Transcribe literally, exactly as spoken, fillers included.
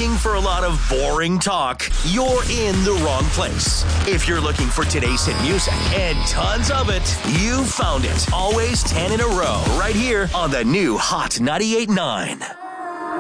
looking for a lot of boring talk, you're in the wrong place. If you're looking for today's hit music and tons of it, you found it. Always ten in a row right here on the new Hot ninety-eight point nine.